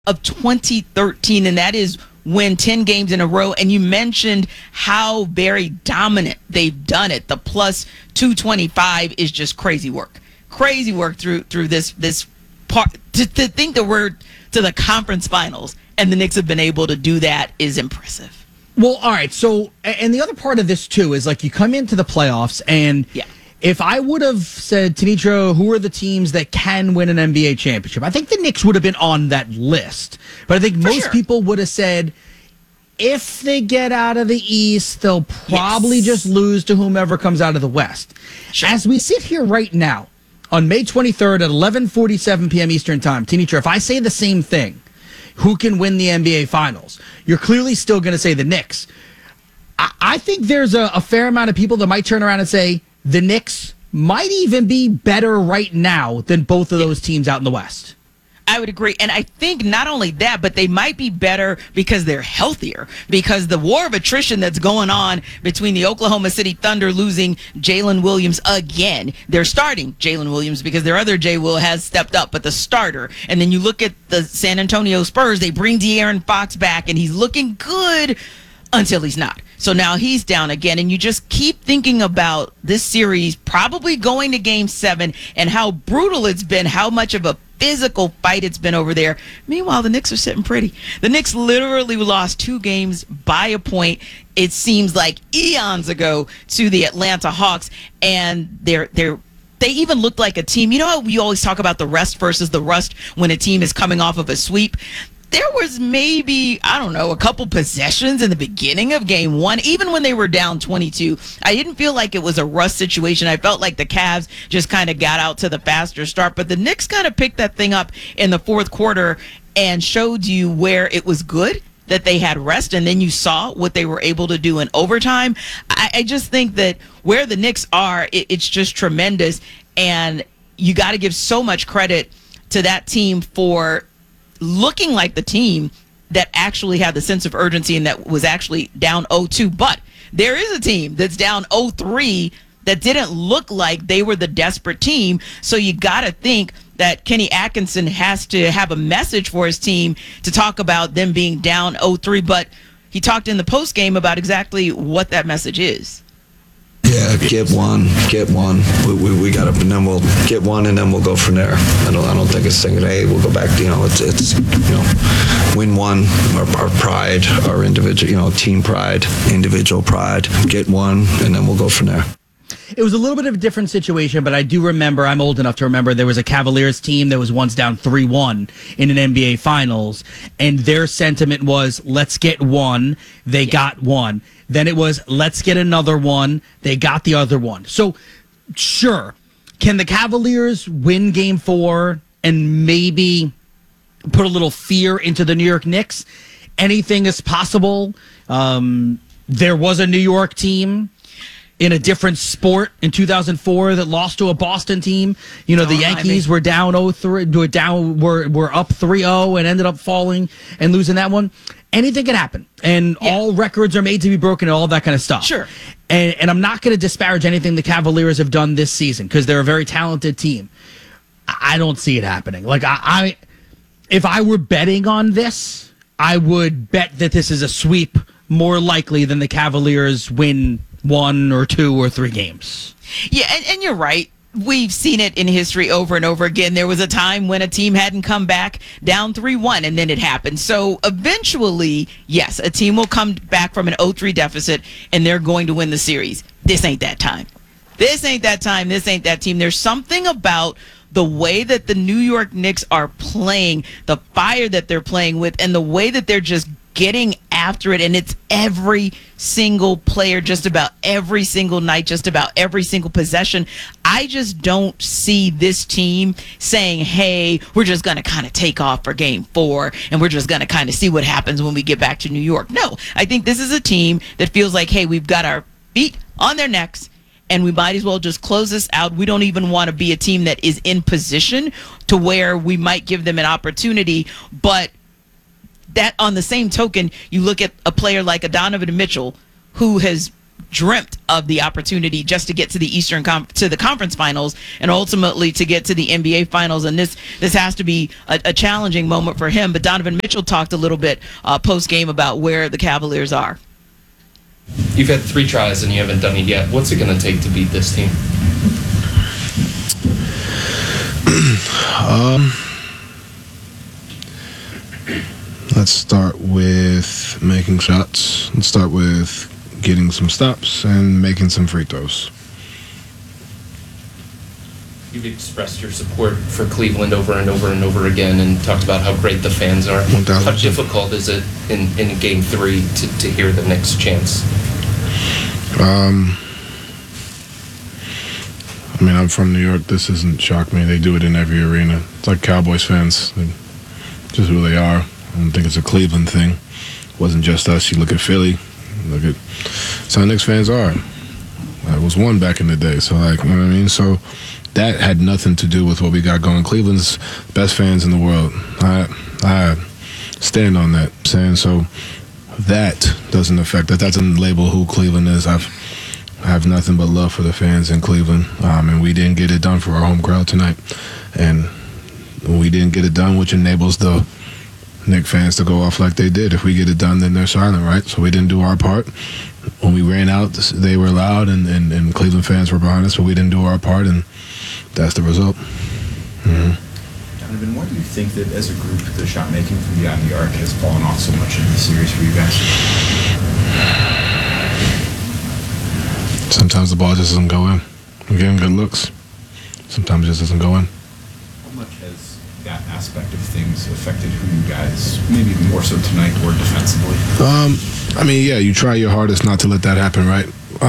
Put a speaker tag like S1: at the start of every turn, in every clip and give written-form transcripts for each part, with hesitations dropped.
S1: of 2013, and that is win 10 games in a row. And you mentioned how very dominant they've done it. The plus 225 is just crazy work. Crazy work through this part. To think that we're to the conference finals and the Knicks have been able to do that is impressive.
S2: Well, all right. So, and the other part of this too is like you come into the playoffs, and if I would have said, Tanitra, who are the teams that can win an NBA championship? I think the Knicks would have been on that list. But I think most people would have said, if they get out of the East, they'll probably just lose to whomever comes out of the West. Sure. As we sit here right now, on May 23rd at 11:47 p.m. Eastern Time, Tanitra, if I say the same thing, who can win the NBA Finals? You're clearly still going to say the Knicks. I think there's a fair amount of people that might turn around and say the Knicks might even be better right now than both of those teams out in the West.
S1: I would agree. And I think not only that, but they might be better because they're healthier. Because the war of attrition that's going on between the Oklahoma City Thunder losing Jalen Williams again. They're starting Jalen Williams because their other J. Will has stepped up, but the starter. And then you look at the San Antonio Spurs, they bring De'Aaron Fox back, and he's looking good until he's not. So now he's down again, and you just keep thinking about this series probably going to Game 7 and how brutal it's been, how much of a physical fight it's been over there. Meanwhile, the Knicks are sitting pretty. The Knicks literally lost 2 games by a point, it seems like eons ago, to the Atlanta Hawks, and they even looked like a team. You know how we always talk about the rest versus the rust when a team is coming off of a sweep? There was maybe, a couple possessions in the beginning of Game 1, even when they were down 22. I didn't feel like it was a rust situation. I felt like the Cavs just kind of got out to the faster start. But the Knicks kind of picked that thing up in the fourth quarter and showed you where it was good that they had rest, and then you saw what they were able to do in overtime. I just think that where the Knicks are, it's just tremendous. And you got to give so much credit to that team for looking like the team that actually had the sense of urgency and that was actually down 0-2. But there is a team that's down 0-3 that didn't look like they were the desperate team. So you got to think that Kenny Atkinson has to have a message for his team to talk about them being down 0-3. But he talked in the post game about exactly what that message is.
S3: Yeah, get one. We got to, and then we'll get one, and then we'll go from there. I don't think it's thinking, hey, we'll go back. It's win one. Our pride, our individual, team pride, individual pride. Get one, and then we'll go from there.
S2: It was a little bit of a different situation, but I do remember, I'm old enough to remember, there was a Cavaliers team that was once down 3-1 in an NBA Finals, and their sentiment was, let's get one. They got one. Then it was, let's get another one. They got the other one. So, sure, can the Cavaliers win Game 4 and maybe put a little fear into the New York Knicks? Anything is possible. There was a New York team in a different sport in 2004 that lost to a Boston team. The Yankees were down 0-3, were up 3-0 and ended up falling and losing that one. Anything can happen, and all records are made to be broken and all that kind of stuff.
S1: Sure.
S2: And I'm not going to disparage anything the Cavaliers have done this season because they're a very talented team. I don't see it happening. Like, if I were betting on this, I would bet that this is a sweep more likely than the Cavaliers win 1 or 2 or 3 games.
S1: Yeah, and you're right. We've seen it in history over and over again. There was a time when a team hadn't come back down 3-1, and then it happened. So eventually, yes, a team will come back from an 0-3 deficit, and they're going to win the series. This ain't that time. This ain't that time. This ain't that team. There's something about the way that the New York Knicks are playing, the fire that they're playing with, and the way that they're just getting after it, and it's every single player, just about every single night, just about every single possession. I just don't see this team saying, hey, we're just going to kind of take off for Game 4 and we're just going to kind of see what happens when we get back to New York. No, I think this is a team that feels like, hey, we've got our feet on their necks and we might as well just close this out. We don't even want to be a team that is in position to where we might give them an opportunity, but that on the same token, you look at a player like a Donovan Mitchell who has dreamt of the opportunity just to get to the to the conference finals and ultimately to get to the NBA finals. And this has to be a challenging moment for him. But Donovan Mitchell talked a little bit post game about where the Cavaliers are.
S4: You've had 3 tries and you haven't done it yet. What's it going to take to beat this team?
S5: Let's start with making shots. Let's start with getting some stops and making some free throws.
S4: You've expressed your support for Cleveland over and over and over again and talked about how great the fans are.
S5: 1,000%.
S4: How difficult is it in Game 3 to hear the Knicks chants?
S5: I mean, I'm from New York. This doesn't shock me. They do it in every arena. It's like Cowboys fans. They're just who they are. I don't think it's a Cleveland thing. It wasn't just us. You look at Philly. Look at how Knicks fans are. I was one back in the day. So, like, you know what I mean? So that had nothing to do with what we got going. Cleveland's best fans in the world. I stand on that. Saying so that doesn't affect that. That doesn't label who Cleveland is. I have nothing but love for the fans in Cleveland. And we didn't get it done for our home crowd tonight. And we didn't get it done, which enables the Knicks fans to go off like they did. If we get it done, then they're silent, right? So we didn't do our part. When we ran out, they were loud, and Cleveland fans were behind us, but we didn't do our part, and that's the result. Mm-hmm.
S6: Donovan, why do you think that as a group, the shot making from beyond the arc has fallen off so much in the series for you guys?
S5: Sometimes the ball just doesn't go in. We're getting good looks. Sometimes it just doesn't go in.
S6: How much has that aspect of things affected who you guys, maybe more so tonight, were defensively?
S5: I mean, yeah, you try your hardest not to let that happen, right?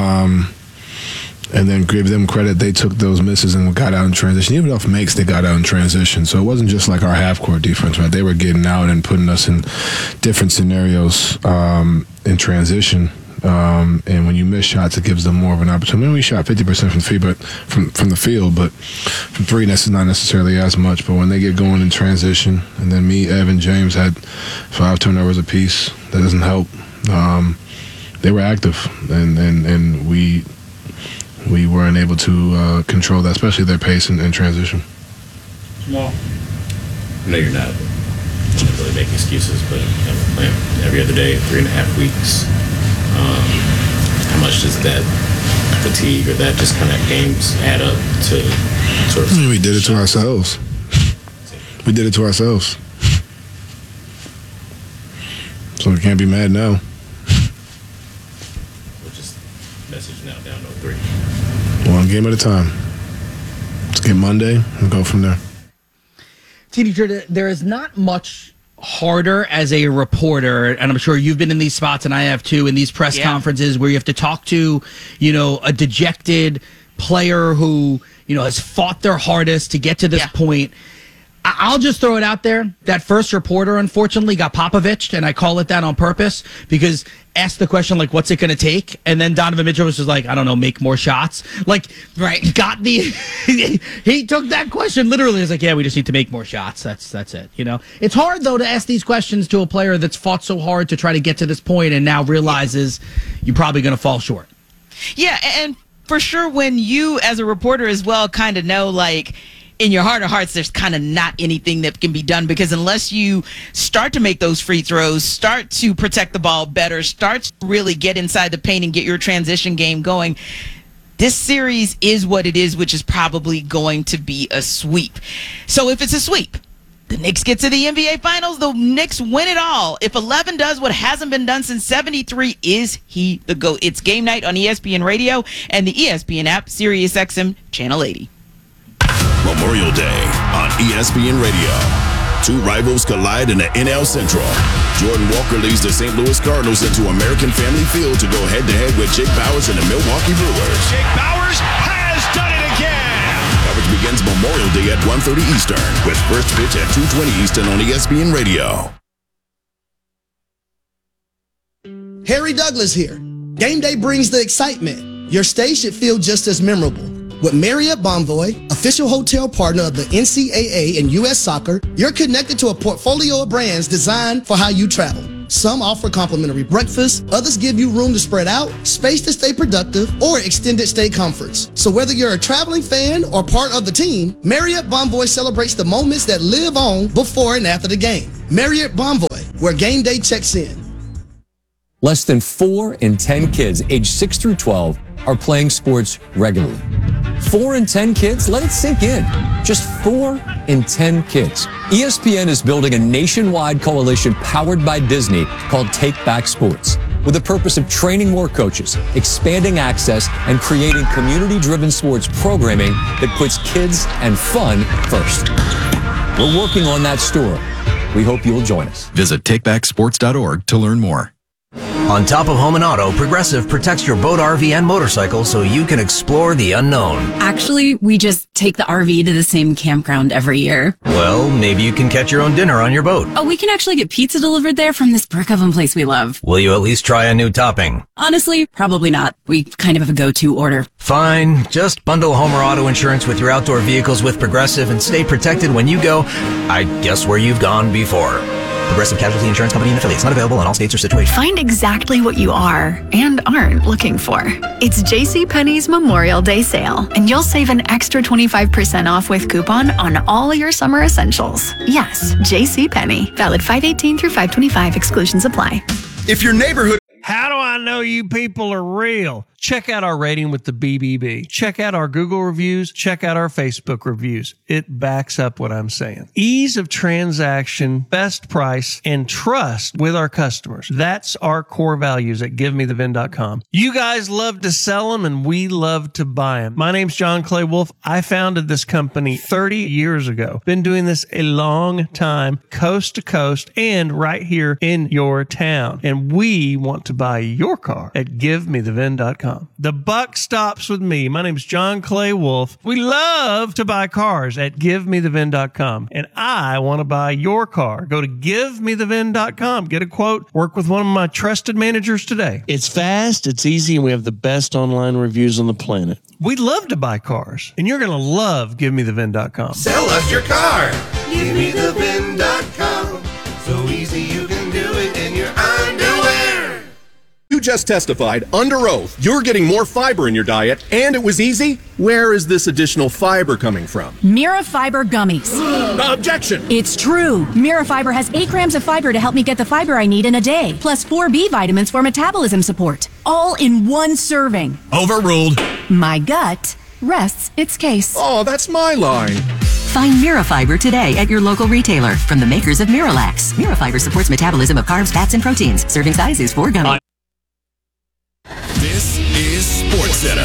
S5: And then give them credit. They took those misses and got out in transition. Even off makes, they got out in transition. So it wasn't just like our half-court defense, right? They were getting out and putting us in different scenarios in transition. And when you miss shots, it gives them more of an opportunity. I mean, we shot 50% from the field, but from 3, that's not necessarily as much. But when they get going in transition, and then me, Evan, James had 5 turnovers apiece, that doesn't help. They were active, and we weren't able to control that, especially their pace in transition.
S7: Well, I know you're not really making excuses, but playing every other day, 3.5 weeks. How much does that fatigue or that just kind of games add up to sort of?
S5: I mean, we did it to ourselves. We did it to ourselves. So we can't be mad now.
S7: We're just message now down 0-3.
S5: One game at a time. Let's get Monday and go from there.
S2: TD, there is not much harder as a reporter, and I'm sure you've been in these spots, and I have too, in these press conferences where you have to talk to, a dejected player who, has fought their hardest to get to this point. I'll just throw it out there. That first reporter, unfortunately, got Popovic'd, and I call it that on purpose, because asked the question, like, what's it going to take? And then Donovan Mitchell was just like, I don't know, make more shots. Like, right, got the... he took that question literally. He's like, yeah, we just need to make more shots. That's it, It's hard, though, to ask these questions to a player that's fought so hard to try to get to this point and now realizes you're probably going to fall short.
S1: Yeah, and for sure, when you, as a reporter as well, kind of know, like, in your heart of hearts, there's kind of not anything that can be done, because unless you start to make those free throws, start to protect the ball better, start to really get inside the paint and get your transition game going, this series is what it is, which is probably going to be a sweep. So if it's a sweep, the Knicks get to the NBA Finals, the Knicks win it all. If 11 does what hasn't been done since 73, is he the GOAT? It's game night on ESPN Radio and the ESPN app, SiriusXM Channel 80.
S8: Memorial Day on ESPN Radio. 2 rivals collide in the NL Central. Jordan Walker leads the St. Louis Cardinals into American Family Field to go head-to-head with Jake Bauers and the Milwaukee Brewers.
S9: Jake Bauers has done it again.
S8: Coverage begins Memorial Day at 1:30 Eastern with first pitch at 2:20 Eastern on ESPN Radio.
S10: Harry Douglas here. Game day brings the excitement. Your stay should feel just as memorable. With Marriott Bonvoy, official hotel partner of the NCAA and U.S. Soccer, you're connected to a portfolio of brands designed for how you travel. Some offer complimentary breakfast, others give you room to spread out, space to stay productive, or extended stay comforts. So whether you're a traveling fan or part of the team, Marriott Bonvoy celebrates the moments that live on before and after the game. Marriott Bonvoy, where game day checks in.
S11: Less than 4 in 10 kids aged 6 through 12 are playing sports regularly. 4 in 10 kids? Let it sink in. Just 4 in 10 kids. ESPN is building a nationwide coalition powered by Disney called Take Back Sports, with the purpose of training more coaches, expanding access, and creating community-driven sports programming that puts kids and fun first. We're working on that story. We hope you'll join us.
S12: Visit takebacksports.org to learn more.
S13: On top of home and auto, Progressive protects your boat, RV, and motorcycle so you can explore the unknown.
S14: Actually, we just take the RV to the same campground every year.
S13: Well, maybe you can catch your own dinner on your boat.
S14: Oh, we can actually get pizza delivered there from this brick oven place we love.
S13: Will you at least try a new topping?
S14: Honestly, probably not. We kind of have a go-to order.
S13: Fine. Just bundle home or auto insurance with your outdoor vehicles with Progressive and stay protected when you go, I guess, where you've gone before. Progressive Casualty Insurance Company and affiliates. Not available in all states or situations.
S15: Find exactly what you are and aren't looking for. It's JCPenney's Memorial Day sale, and you'll save an extra 25% off with coupon on all your summer essentials. Yes, JCPenney. Valid 5/18 through 5/25. Exclusions apply.
S16: If your neighborhood...
S17: How do I know you people are real? Check out our rating with the BBB. Check out our Google reviews. Check out our Facebook reviews. It backs up what I'm saying. Ease of transaction, best price, and trust with our customers. That's our core values at GiveMeTheVin.com. You guys love to sell them, and we love to buy them. My name's John Clay Wolf. I founded this company 30 years ago. Been doing this a long time, coast to coast, and right here in your town. And we want to buy your car at GiveMeTheVin.com. The buck stops with me. My name is John Clay Wolf. We love to buy cars at GiveMeTheVin.com, and I want to buy your car. Go to GiveMeTheVin.com. Get a quote. Work with one of my trusted managers today. It's fast, it's easy, and we have the best online reviews on the planet. We love to buy cars, and you're going to love GiveMeTheVin.com.
S9: Sell us your car. GiveMeTheVin.com. So easy you can do it in your underwear.
S18: You just testified under oath you're getting more fiber in your diet, and it was easy? Where is this additional fiber coming from?
S19: Mirafiber gummies.
S18: Objection!
S19: It's true. Mirafiber has 8 grams of fiber to help me get the fiber I need in a day, plus 4 B vitamins for metabolism support, all in one serving.
S18: Overruled.
S19: My gut rests its case.
S18: Oh, that's my line.
S20: Find Mirafiber today at your local retailer from the makers of Miralax. Mirafiber supports metabolism of carbs, fats, and proteins. Serving size is 4 gummies.
S8: This is SportsCenter.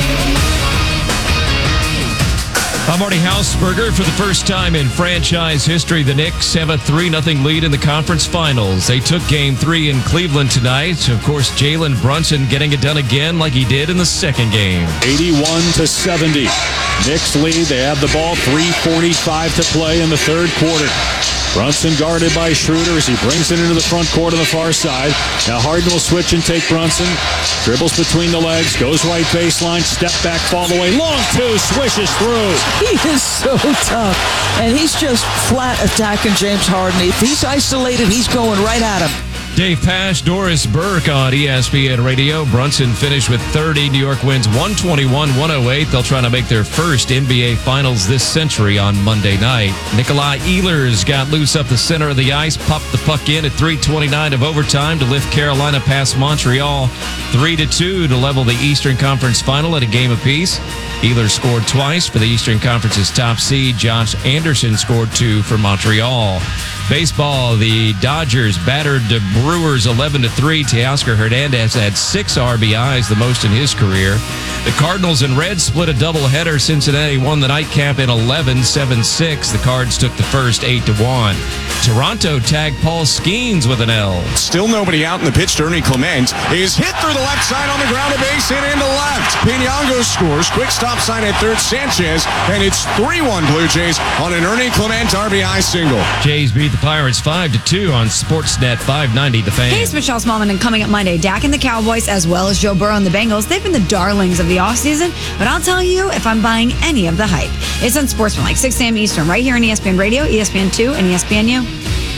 S21: I'm Marty Hausberger. For the first time in franchise history, the Knicks have a 3-0 lead in the conference finals. They took Game 3 in Cleveland tonight. Of course, Jalen Brunson getting it done again like he did in the second game.
S22: 81-70. Knicks lead. They have the ball. 3:45 to play in the third quarter. Brunson guarded by Schroeder as he brings it into the front court on the far side. Now Harden will switch and take Brunson. Dribbles between the legs, goes right baseline, step back, fall away, long two, swishes through.
S23: He is so tough, and he's just flat attacking James Harden. If he's isolated, he's going right at him.
S21: Dave Pasch, Doris Burke on ESPN Radio. Brunson finished with 30. New York wins 121-108. They'll try to make their first NBA Finals this century on Monday night. Nikolai Ehlers got loose up the center of the ice, popped the puck in at 3:29 of overtime to lift Carolina past Montreal 3-2 to level the Eastern Conference Final at a game apiece. Ehlers scored twice for the Eastern Conference's top seed. Josh Anderson scored 2 for Montreal. Baseball, the Dodgers battered the Brewers 11-3. Teoscar Hernandez had 6 RBIs, the most in his career. The Cardinals and Reds split a doubleheader. Cincinnati won the nightcap in 11, 7-6. The Cards took the first 8-1. Toronto tagged Paul Skeens with an L.
S24: Still nobody out in the pitch to Ernie Clement. Is hit through the left side on the ground, a base hit into left. Piñango scores. Quick stop sign at third, Sanchez. And it's 3-1 Blue Jays on an Ernie Clement RBI single.
S21: Jays beat the Pirates 5-2 on Sportsnet 590 The Fan.
S25: Hey, it's Michelle Smallman, and coming up Monday, Dak and the Cowboys, as well as Joe Burrow and the Bengals, they've been the darlings of the offseason, but I'll tell you if I'm buying any of the hype. It's on Sportsman, like 6 a.m. Eastern, right here on ESPN Radio, ESPN2, and ESPNU.